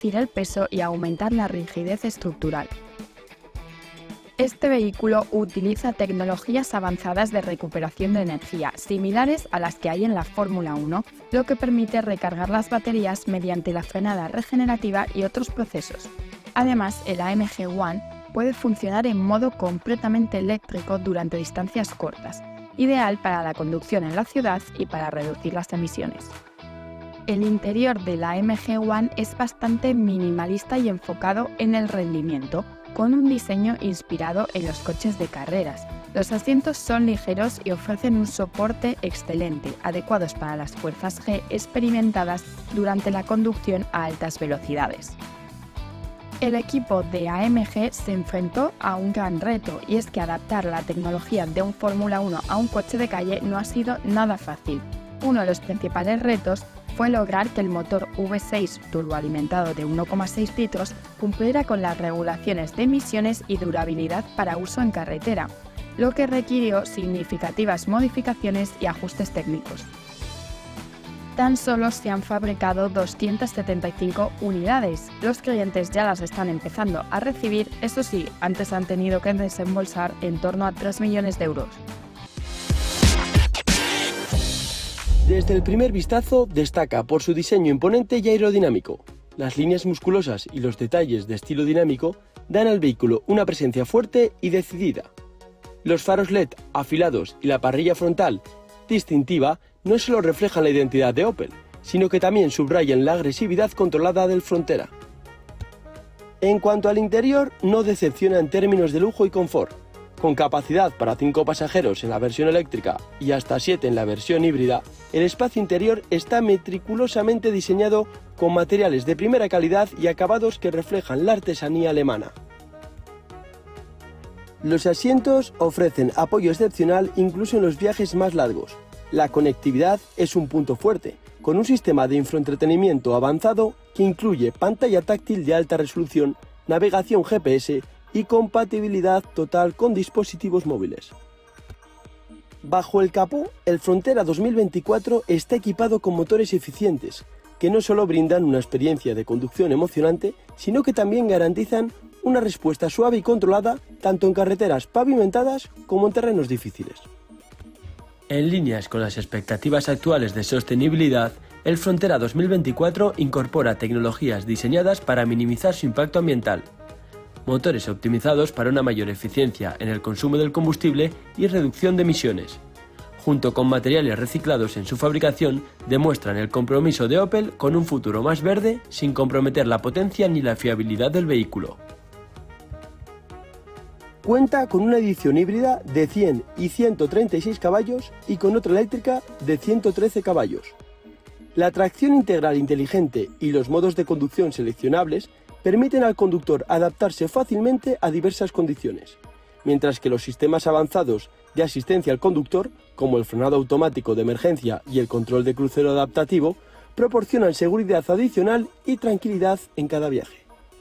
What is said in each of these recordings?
reducir el peso y aumentar la rigidez estructural. Este vehículo utiliza tecnologías avanzadas de recuperación de energía, similares a las que hay en la Fórmula 1, lo que permite recargar las baterías mediante la frenada regenerativa y otros procesos. Además, el AMG One puede funcionar en modo completamente eléctrico durante distancias cortas, ideal para la conducción en la ciudad y para reducir las emisiones. El interior del AMG One es bastante minimalista y enfocado en el rendimiento, con un diseño inspirado en los coches de carreras. Los asientos son ligeros y ofrecen un soporte excelente, adecuados para las fuerzas G experimentadas durante la conducción a altas velocidades. El equipo de AMG se enfrentó a un gran reto, y es que adaptar la tecnología de un Fórmula 1 a un coche de calle no ha sido nada fácil. Uno de los principales retos fue lograr que el motor V6 turboalimentado de 1,6 litros cumpliera con las regulaciones de emisiones y durabilidad para uso en carretera, lo que requirió significativas modificaciones y ajustes técnicos. Tan solo se han fabricado 275 unidades. Los clientes ya las están empezando a recibir, eso sí, antes han tenido que desembolsar en torno a 3 millones de euros. Desde el primer vistazo destaca por su diseño imponente y aerodinámico. Las líneas musculosas y los detalles de estilo dinámico dan al vehículo una presencia fuerte y decidida. Los faros LED afilados y la parrilla frontal distintiva no solo reflejan la identidad de Opel, sino que también subrayan la agresividad controlada del Frontera. En cuanto al interior, no decepciona en términos de lujo y confort. Con capacidad para 5 pasajeros en la versión eléctrica y hasta 7 en la versión híbrida, el espacio interior está meticulosamente diseñado con materiales de primera calidad y acabados que reflejan la artesanía alemana. Los asientos ofrecen apoyo excepcional incluso en los viajes más largos. La conectividad es un punto fuerte, con un sistema de infoentretenimiento avanzado que incluye pantalla táctil de alta resolución, navegación GPS y compatibilidad total con dispositivos móviles. Bajo el capó, el Frontera 2024 está equipado con motores eficientes, que no solo brindan una experiencia de conducción emocionante, sino que también garantizan una respuesta suave y controlada tanto en carreteras pavimentadas como en terrenos difíciles. En líneas con las expectativas actuales de sostenibilidad, el Frontera 2024 incorpora tecnologías diseñadas para minimizar su impacto ambiental. Motores optimizados para una mayor eficiencia en el consumo del combustible y reducción de emisiones. Junto con materiales reciclados en su fabricación, demuestran el compromiso de Opel con un futuro más verde sin comprometer la potencia ni la fiabilidad del vehículo. Cuenta con una edición híbrida de 100 y 136 caballos y con otra eléctrica de 113 caballos. La tracción integral inteligente y los modos de conducción seleccionables permiten al conductor adaptarse fácilmente a diversas condiciones, mientras que los sistemas avanzados de asistencia al conductor, como el frenado automático de emergencia y el control de crucero adaptativo, proporcionan seguridad adicional y tranquilidad en cada viaje.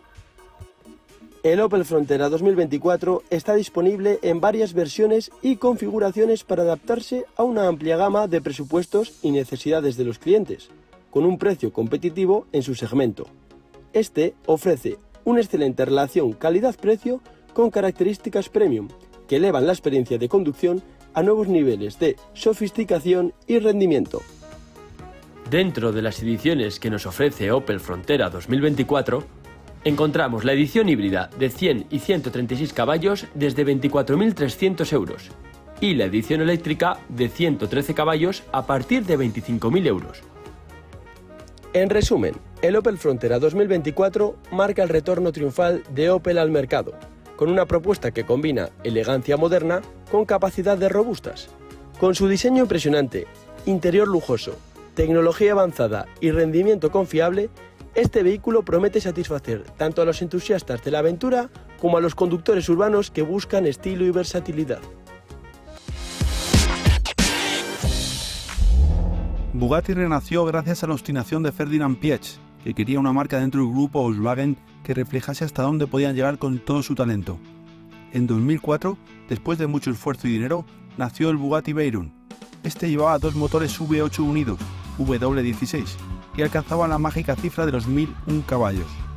El Opel Frontera 2024 está disponible en varias versiones y configuraciones para adaptarse a una amplia gama de presupuestos y necesidades de los clientes, con un precio competitivo en su segmento. Este ofrece una excelente relación calidad-precio con características premium que elevan la experiencia de conducción a nuevos niveles de sofisticación y rendimiento. Dentro de las ediciones que nos ofrece Opel Frontera 2024, encontramos la edición híbrida de 100 y 136 caballos desde 24.300 euros y la edición eléctrica de 113 caballos a partir de 25.000 euros. En resumen, el Opel Frontera 2024 marca el retorno triunfal de Opel al mercado, con una propuesta que combina elegancia moderna con capacidades robustas. Con su diseño impresionante, interior lujoso, tecnología avanzada y rendimiento confiable, este vehículo promete satisfacer tanto a los entusiastas de la aventura como a los conductores urbanos que buscan estilo y versatilidad. Bugatti renació gracias a la obstinación de Ferdinand Piëch, que quería una marca dentro del grupo Volkswagen que reflejase hasta dónde podían llegar con todo su talento. En 2004, después de mucho esfuerzo y dinero, nació el Bugatti Veyron. Este llevaba 2 motores V8 unidos, W16, y alcanzaba la mágica cifra de los 1001 caballos.